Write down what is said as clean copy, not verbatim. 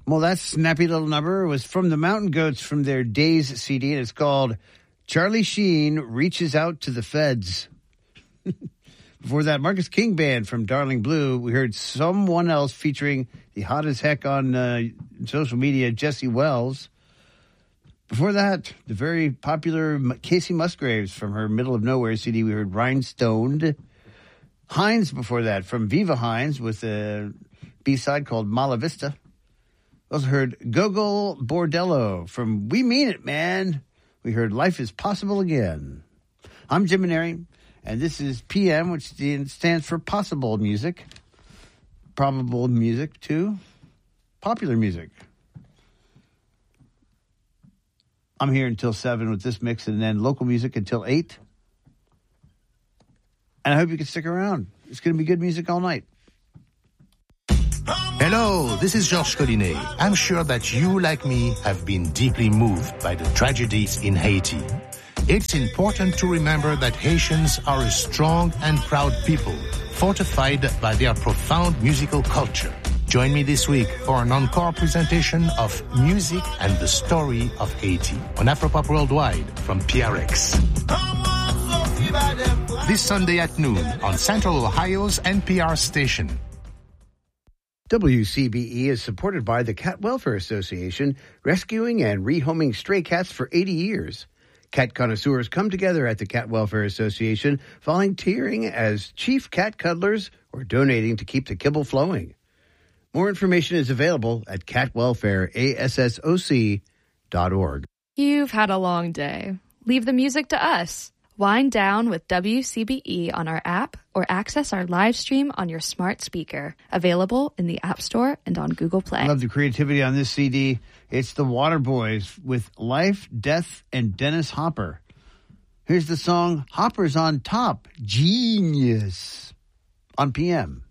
Well, that snappy little number was from the Mountain Goats from their Days CD, and it's called Charlie Sheen Reaches Out to the Feds. Before that, Marcus King Band from Darling Blue. We heard Someone Else featuring the hot as heck on social media, Jesse Wells. Before that, the very popular Casey Musgraves from her Middle of Nowhere CD. We heard Rhinestoned. Hines before that from Viva Hines with a B-side called Mala Vista. We also heard Gogol Bordello from We Mean It, Man. We heard Life is Possible Again. I'm Jim Maneri. And this is PM, which stands for Possible Music. Probable music, too. Popular music. I'm here until 7 with this mix, and then local music until 8. And I hope you can stick around. It's going to be good music all night. Hello, this is Georges Collinet. I'm sure that you, like me, have been deeply moved by the tragedies in Haiti. It's important to remember that Haitians are a strong and proud people, fortified by their profound musical culture. Join me this week for an encore presentation of Music and the Story of Haiti on Afropop Worldwide from PRX. This Sunday at noon on Central Ohio's NPR station. WCBE is supported by the Cat Welfare Association, rescuing and rehoming stray cats for 80 years. Cat connoisseurs come together at the Cat Welfare Association, volunteering as chief cat cuddlers or donating to keep the kibble flowing. More information is available at catwelfareassoc.org. You've had a long day. Leave the music to us. Wind down with WCBE on our app or access our live stream on your smart speaker. Available in the App Store and on Google Play. I love the creativity on this CD. It's the Waterboys with Life, Death, and Dennis Hopper. Here's the song Hopper's on Top. Genius on PM.